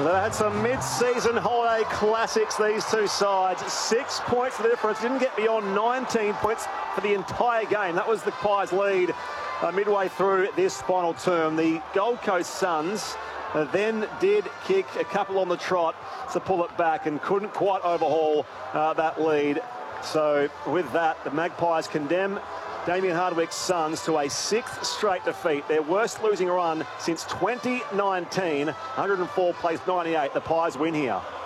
They had some mid-season holiday classics, these two sides. 6 points for the difference. Didn't get beyond 19 points for the entire game. That was the Pies' lead midway through this final term. The Gold Coast Suns then did kick a couple on the trot to pull it back and couldn't quite overhaul that lead. So with that, the Magpies condemn Damien Hardwick's Suns to a 6th straight defeat, their worst losing run since 2019. 104 plays 98. The Pies win here.